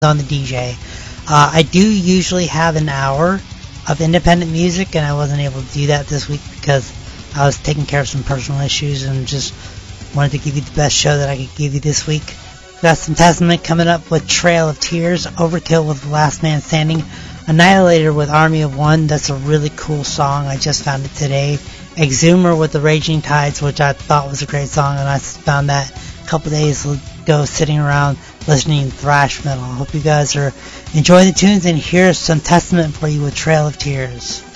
on the DJ. I do usually have an hour of independent music, and I wasn't able to do that this week because I was taking care of some personal issues and just wanted to give you the best show that I could give you this week. Got some Testament coming up with Trail of Tears, Overkill with Last Man Standing, Annihilator with Army of One. That's a really cool song. I just found it today. Exhumer with The Raging Tides, which I thought was a great song, and I found that a couple days ago sitting around listening to thrash metal. I hope you guys are enjoying the tunes, and here's some Testament for you with Trail of Tears.